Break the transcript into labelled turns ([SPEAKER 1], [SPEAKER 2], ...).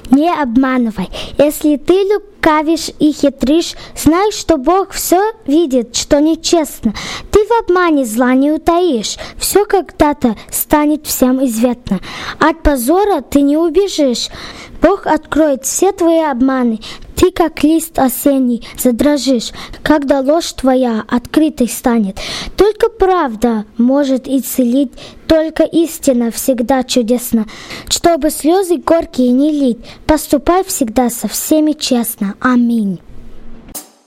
[SPEAKER 1] Не обманывай. Если ты лукавишь и хитришь, знай, что Бог все видит, что нечестно. Ты в обмане зла не утаишь. Все когда-то станет всем известно. От позора ты не убежишь. Бог откроет все твои обманы. Ты, как лист осенний, задрожишь, когда ложь твоя открытой станет. Только правда может исцелить, только истина всегда чудесна. Чтобы слезы горькие не лить, поступай всегда со всеми честно. Аминь.